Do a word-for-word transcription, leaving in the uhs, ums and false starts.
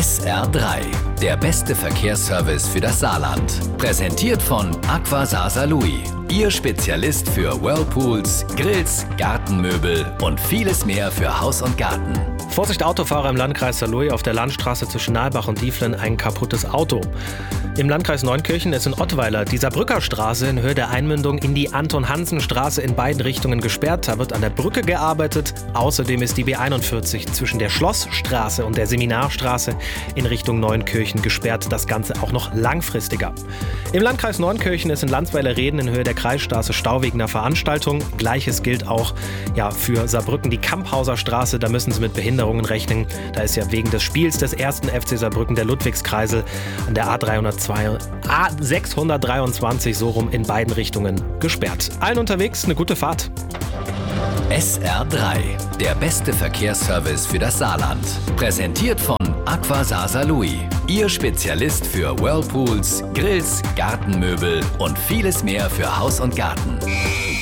S R drei, der beste Verkehrsservice für das Saarland. Präsentiert von Aqua Saarlouis, Ihr Spezialist für Whirlpools, Grills, Gartenmöbel und vieles mehr für Haus und Garten. Vorsicht Autofahrer im Landkreis Saarlouis, auf der Landstraße zwischen Nalbach und Dieflen ein kaputtes Auto. Im Landkreis Neunkirchen ist in Ottweiler die Saarbrücker Straße in Höhe der Einmündung in die Anton-Hansen-Straße in beiden Richtungen gesperrt. Da wird an der Brücke gearbeitet. Außerdem ist die B einundvierzig zwischen der Schlossstraße und der Seminarstraße in Richtung Neunkirchen gesperrt. Das Ganze auch noch langfristiger. Im Landkreis Neunkirchen ist in Landsweiler-Reden in Höhe der Kreisstraße Stau wegen einer Veranstaltung. Gleiches gilt auch ja, für Saarbrücken, die Kamphauser Straße. Da müssen Sie mit Behinderungen rechnen. Da ist ja wegen des Spiels des ersten F C Saarbrücken der Ludwigskreisel an der A dreihundertzwei, A sechshundertdreiundzwanzig so rum in beiden Richtungen gesperrt. Allen unterwegs eine gute Fahrt. S R drei, der beste Verkehrsservice für das Saarland. Präsentiert von Aqua Saarlouis, Ihr Spezialist für Whirlpools, Grills, Gartenmöbel und vieles mehr für Haus und Garten.